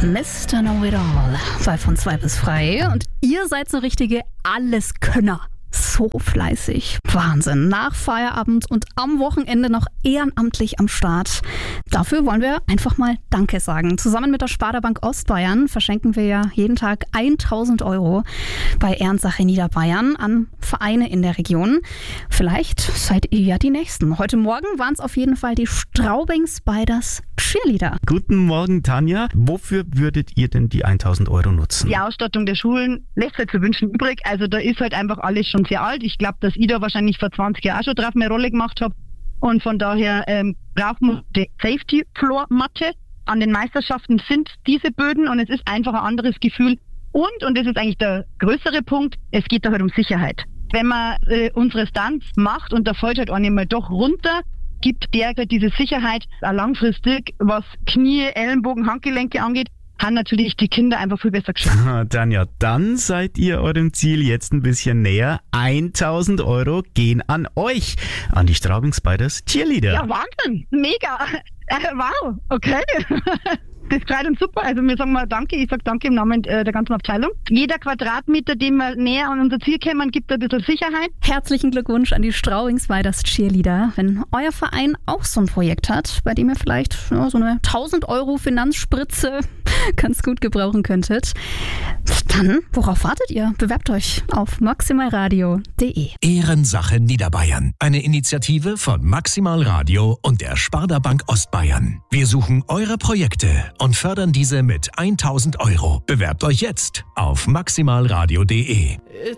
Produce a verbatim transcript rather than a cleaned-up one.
Mister Know-it-all bei von zwei bis frei. Und ihr seid so richtige Alleskönner. So fleißig. Wahnsinn. Nach Feierabend und am Wochenende noch ehrenamtlich am Start. Dafür wollen wir einfach mal Danke sagen. Zusammen mit der Sparda-Bank Ostbayern verschenken wir ja jeden Tag tausend Euro bei Ehrensache Niederbayern an Vereine in der Region. Vielleicht seid ihr ja die Nächsten. Heute Morgen waren es auf jeden Fall die Straubing Spiders Cheerleader. Guten Morgen, Tanja. Wofür würdet ihr denn die tausend Euro nutzen? Die Ausstattung der Schulen lässt halt zu wünschen übrig. Also da ist halt einfach alles schon sehr alt. Ich glaube, dass ich da wahrscheinlich vor zwanzig Jahren auch schon drauf eine Rolle gemacht habe. Und von daher ähm, brauchen wir die Safety-Floor-Matte. An den Meisterschaften sind diese Böden und es ist einfach ein anderes Gefühl. Und, und das ist eigentlich der größere Punkt, es geht da halt um Sicherheit. Wenn man äh, unsere Stunts macht und da fällt halt einer mal doch runter, gibt der halt diese Sicherheit auch langfristig, was Knie, Ellenbogen, Handgelenke angeht, haben natürlich die Kinder einfach viel besser geschafft. Tanja, dann seid ihr eurem Ziel jetzt ein bisschen näher. tausend Euro gehen an euch, an die Straubing Spiders Cheerleader. Ja, Wahnsinn, mega, äh, wow, okay. Das freut uns super. Also wir sagen mal Danke, ich sage Danke im Namen äh, der ganzen Abteilung. Jeder Quadratmeter, den wir näher an unser Ziel kommen, gibt ein bisschen Sicherheit. Herzlichen Glückwunsch an die Straubing Spiders Cheerleader. Wenn euer Verein auch so ein Projekt hat, bei dem ihr vielleicht ja, so eine tausend Euro Finanzspritze ganz gut gebrauchen könntet, dann, worauf wartet ihr? Bewerbt euch auf maximalradio punkt de. Ehrensache Niederbayern. Eine Initiative von Maximal Radio und der Sparda Bank Ostbayern. Wir suchen eure Projekte und fördern diese mit tausend Euro. Bewerbt euch jetzt auf maximalradio punkt de.